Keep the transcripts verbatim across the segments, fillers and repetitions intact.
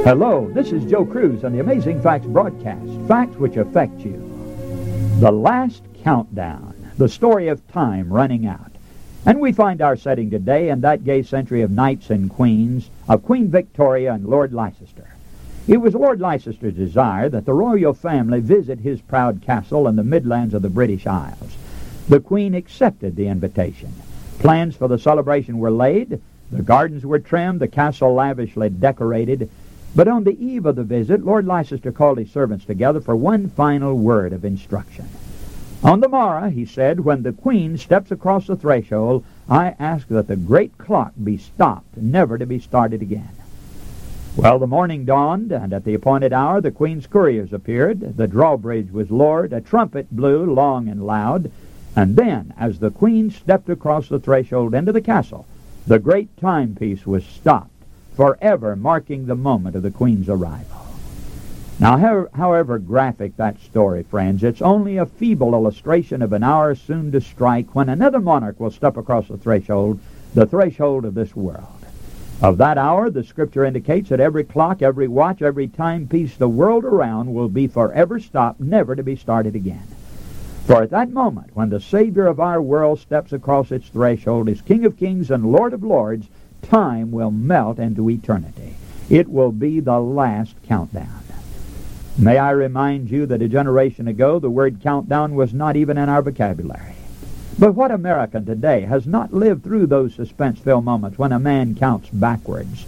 Hello, this is Joe Cruz on the Amazing Facts broadcast, facts which affect you. The last countdown, the story of time running out. And we find our setting today in that gay century of knights and queens, of Queen Victoria and Lord Leicester. It was Lord Leicester's desire that the royal family visit his proud castle in the Midlands of the British Isles. The Queen accepted the invitation. Plans for the celebration were laid, the gardens were trimmed, the castle lavishly decorated. But on the eve of the visit, Lord Leicester called his servants together for one final word of instruction. On the morrow, he said, when the Queen steps across the threshold, I ask that the great clock be stopped, never to be started again. Well, the morning dawned, and at the appointed hour the Queen's couriers appeared. The drawbridge was lowered, a trumpet blew long and loud, and then, as the Queen stepped across the threshold into the castle, the great timepiece was stopped, forever marking the moment of the Queen's arrival. Now, how, however graphic that story, friends, it's only a feeble illustration of an hour soon to strike when another monarch will step across the threshold, the threshold of this world. Of that hour, the Scripture indicates that every clock, every watch, every timepiece, the world around will be forever stopped, never to be started again. For at that moment, when the Savior of our world steps across its threshold as King of Kings and Lord of Lords, time will melt into eternity. It will be the last countdown. May I remind you that a generation ago the word countdown was not even in our vocabulary. But what American today has not lived through those suspense-filled moments when a man counts backwards?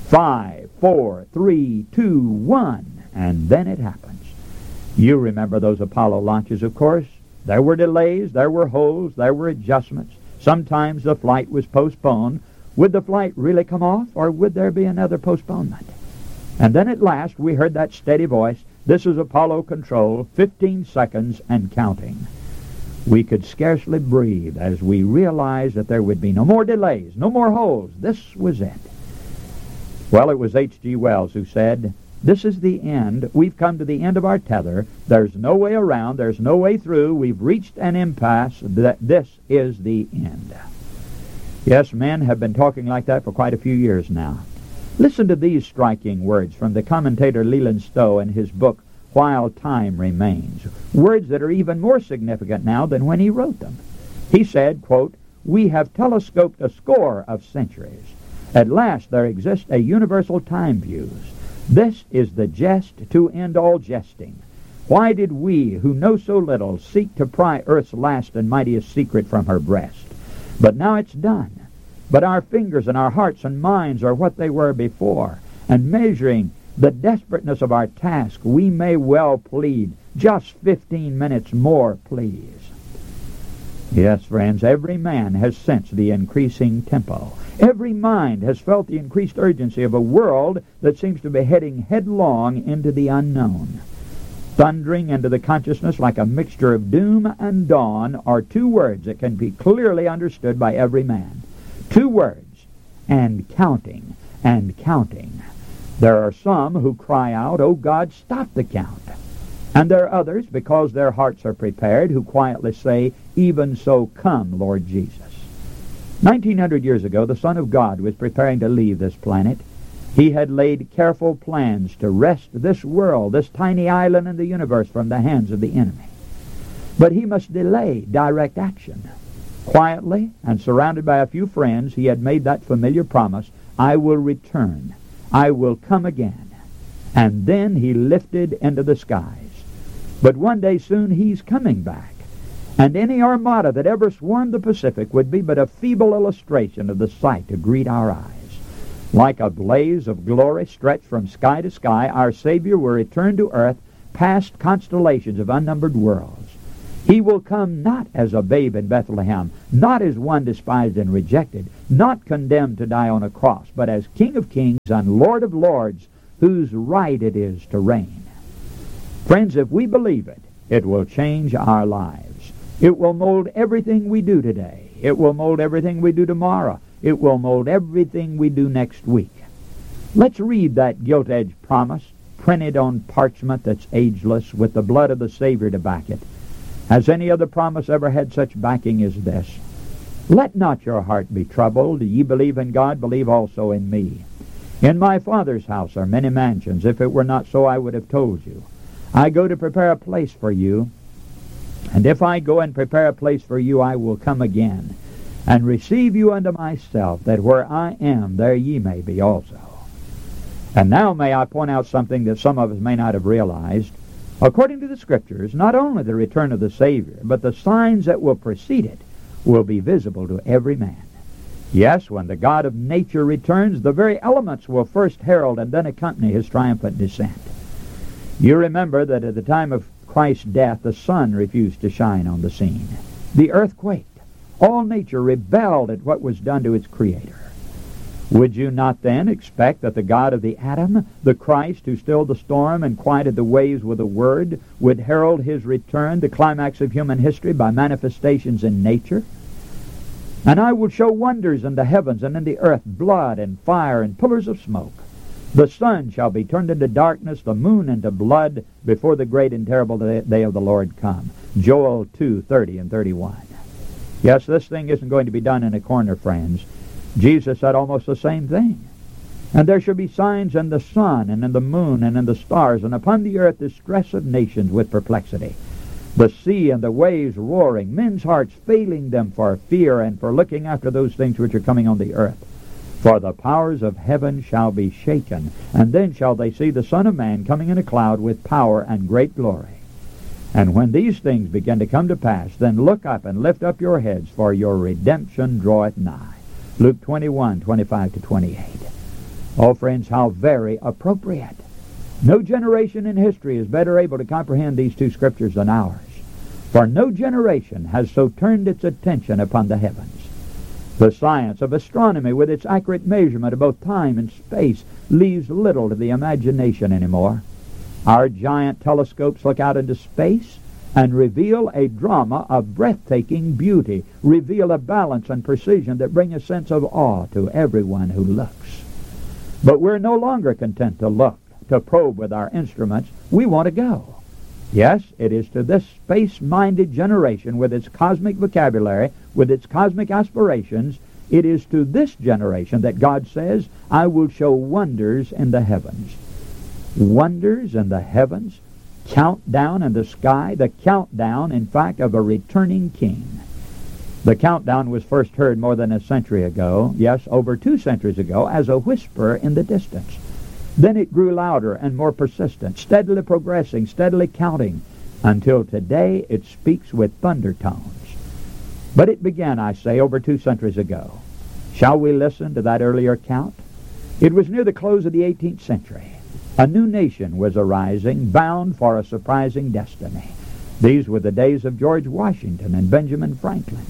Five, four, three, two, one, and then it happens. You remember those Apollo launches, of course. There were delays, there were holes, there were adjustments. Sometimes the flight was postponed. Would the flight really come off, or would there be another postponement? And then at last we heard that steady voice, this is Apollo Control, fifteen seconds and counting. We could scarcely breathe as we realized that there would be no more delays, no more holes. This was it. Well, it was H G Wells who said, this is the end. We've come to the end of our tether. There's no way around. There's no way through. We've reached an impasse. That this is the end. Yes, men have been talking like that for quite a few years now. Listen to these striking words from the commentator Leland Stowe in his book, While Time Remains. Words that are even more significant now than when he wrote them. He said, quote, we have telescoped a score of centuries. At last there exists a universal time fuse. This is the jest to end all jesting. Why did we, who know so little, seek to pry earth's last and mightiest secret from her breast? But now it's done. But our fingers and our hearts and minds are what they were before. And measuring the desperateness of our task, we may well plead, just fifteen minutes more, please. Yes, friends, every man has sensed the increasing tempo. Every mind has felt the increased urgency of a world that seems to be heading headlong into the unknown. Thundering into the consciousness like a mixture of doom and dawn are two words that can be clearly understood by every man. Two words, and counting, and counting. There are some who cry out, oh God, stop the count. And there are others, because their hearts are prepared, who quietly say, even so come, Lord Jesus. Nineteen hundred years ago, the Son of God was preparing to leave this planet. He had laid careful plans to wrest this world, this tiny island in the universe, from the hands of the enemy. But he must delay direct action. Quietly and surrounded by a few friends, he had made that familiar promise, I will return, I will come again. And then he lifted into the skies. But one day soon he's coming back. And any armada that ever swarmed the Pacific would be but a feeble illustration of the sight to greet our eyes. Like a blaze of glory stretched from sky to sky, our Savior will return to earth past constellations of unnumbered worlds. He will come not as a babe in Bethlehem, not as one despised and rejected, not condemned to die on a cross, but as King of Kings and Lord of Lords, whose right it is to reign. Friends, if we believe it, it will change our lives. It will mold everything we do today. It will mold everything we do tomorrow. It will mold everything we do next week. Let's read that gilt-edged promise, printed on parchment that's ageless, with the blood of the Savior to back it. Has any other promise ever had such backing as this? Let not your heart be troubled. Ye believe in God, believe also in me. In my Father's house are many mansions. If it were not so, I would have told you. I go to prepare a place for you. And if I go and prepare a place for you, I will come again, and receive you unto myself, that where I am, there ye may be also. And now may I point out something that some of us may not have realized. According to the Scriptures, not only the return of the Savior, but the signs that will precede it will be visible to every man. Yes, when the God of nature returns, the very elements will first herald and then accompany his triumphant descent. You remember that at the time of Christ's death, the sun refused to shine on the scene. The earth quaked. All nature rebelled at what was done to its Creator. Would you not then expect that the God of the atom, the Christ who stilled the storm and quieted the waves with a word, would herald his return, the climax of human history, by manifestations in nature? And I will show wonders in the heavens and in the earth, blood and fire and pillars of smoke. The sun shall be turned into darkness, the moon into blood, before the great and terrible day of the Lord come. Joel two, thirty and thirty-one. Yes, this thing isn't going to be done in a corner, friends. Jesus said almost the same thing. And there shall be signs in the sun, and in the moon, and in the stars, and upon the earth distress of nations with perplexity. The sea and the waves roaring, men's hearts failing them for fear and for looking after those things which are coming on the earth. For the powers of heaven shall be shaken, and then shall they see the Son of Man coming in a cloud with power and great glory. And when these things begin to come to pass, then look up and lift up your heads, for your redemption draweth nigh. Luke twenty-one, twenty-five to twenty-eight. Oh, friends, how very appropriate. No generation in history is better able to comprehend these two scriptures than ours. For no generation has so turned its attention upon the heavens. The science of astronomy, with its accurate measurement of both time and space, leaves little to the imagination anymore. Our giant telescopes look out into space and reveal a drama of breathtaking beauty, reveal a balance and precision that bring a sense of awe to everyone who looks. But we're no longer content to look, to probe with our instruments. We want to go. Yes, it is to this space-minded generation, with its cosmic vocabulary, with its cosmic aspirations, it is to this generation that God says, I will show wonders in the heavens. Wonders in the heavens, countdown in the sky, the countdown, in fact, of a returning king. The countdown was first heard more than a century ago, yes, over two centuries ago, as a whisper in the distance. Then it grew louder and more persistent, steadily progressing, steadily counting, until today it speaks with thunder tones. But it began, I say, over two centuries ago. Shall we listen to that earlier count? It was near the close of the eighteenth century. A new nation was arising, bound for a surprising destiny. These were the days of George Washington and Benjamin Franklin.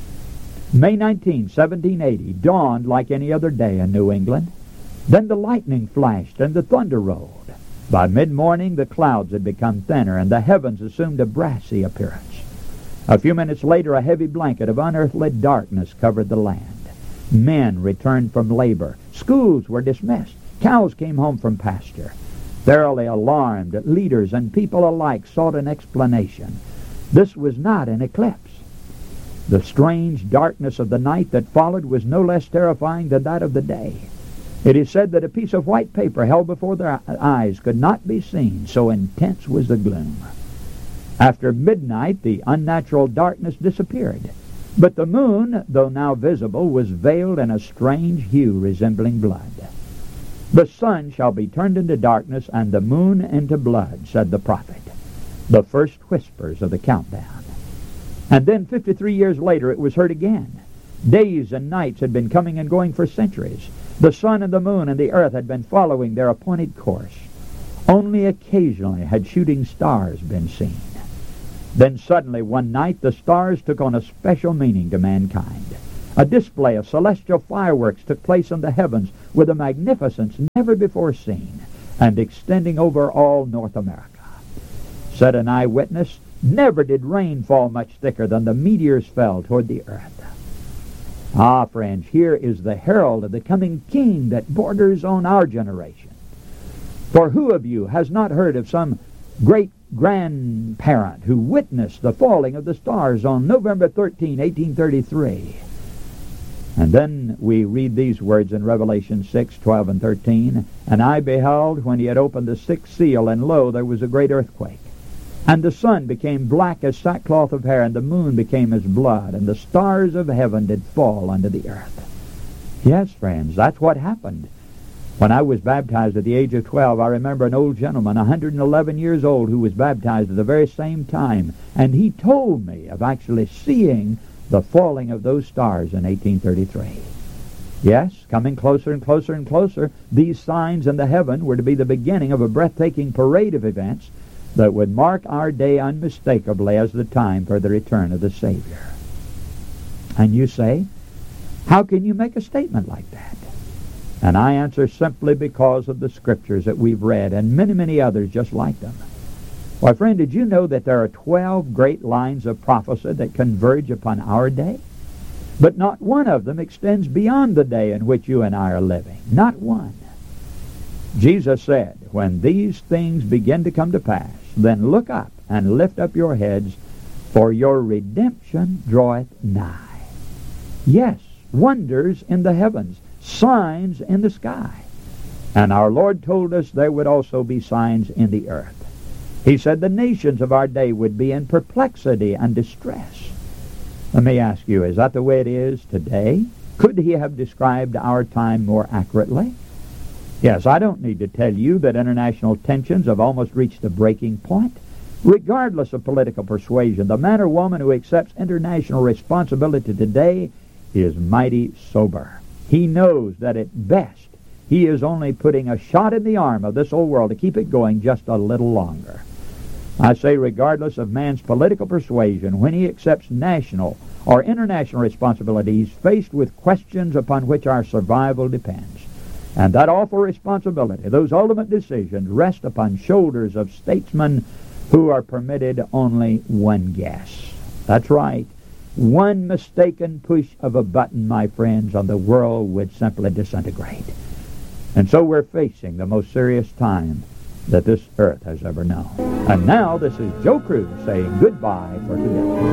May nineteenth, seventeen eighty, dawned like any other day in New England. Then the lightning flashed and the thunder rolled. By mid-morning the clouds had become thinner and the heavens assumed a brassy appearance. A few minutes later a heavy blanket of unearthly darkness covered the land. Men returned from labor. Schools were dismissed. Cows came home from pasture. Thoroughly alarmed, leaders and people alike sought an explanation. This was not an eclipse. The strange darkness of the night that followed was no less terrifying than that of the day. It is said that a piece of white paper held before their eyes could not be seen, so intense was the gloom. After midnight, the unnatural darkness disappeared, but the moon, though now visible, was veiled in a strange hue resembling blood. The sun shall be turned into darkness, and the moon into blood, said the prophet. The first whispers of the countdown. And then fifty-three years later it was heard again. Days and nights had been coming and going for centuries. The sun and the moon and the earth had been following their appointed course. Only occasionally had shooting stars been seen. Then suddenly one night the stars took on a special meaning to mankind. A display of celestial fireworks took place in the heavens with a magnificence never before seen, and extending over all North America. Said an eyewitness, never did rain fall much thicker than the meteors fell toward the earth. Ah, friends, here is the herald of the coming king that borders on our generation. For who of you has not heard of some great-grandparent who witnessed the falling of the stars on November thirteenth, eighteen thirty-three? And then we read these words in Revelation six, twelve, and thirteen. And I beheld when he had opened the sixth seal, and lo, there was a great earthquake. And the sun became black as sackcloth of hair, and the moon became as blood, and the stars of heaven did fall unto the earth. Yes, friends, that's what happened. When I was baptized at the age of twelve, I remember an old gentleman, one hundred eleven years old, who was baptized at the very same time, and he told me of actually seeing the falling of those stars in eighteen thirty-three. Yes, coming closer and closer and closer, these signs in the heaven were to be the beginning of a breathtaking parade of events that would mark our day unmistakably as the time for the return of the Savior. And you say, how can you make a statement like that? And I answer, simply because of the Scriptures that we've read, and many, many others just like them. Why, friend, did you know that there are twelve great lines of prophecy that converge upon our day? But not one of them extends beyond the day in which you and I are living. Not one. Jesus said, when these things begin to come to pass, then look up and lift up your heads, for your redemption draweth nigh. Yes, wonders in the heavens, signs in the sky. And our Lord told us there would also be signs in the earth. He said the nations of our day would be in perplexity and distress. Let me ask you, is that the way it is today? Could he have described our time more accurately? Yes, I don't need to tell you that international tensions have almost reached a breaking point. Regardless of political persuasion, the man or woman who accepts international responsibility today is mighty sober. He knows that at best he is only putting a shot in the arm of this old world to keep it going just a little longer. I say regardless of man's political persuasion, when he accepts national or international responsibility, he's faced with questions upon which our survival depends. And that awful responsibility, those ultimate decisions, rest upon shoulders of statesmen who are permitted only one guess. That's right. One mistaken push of a button, my friends, and the world would simply disintegrate. And so we're facing the most serious time that this earth has ever known. And now this is Joe Cruz saying goodbye for today.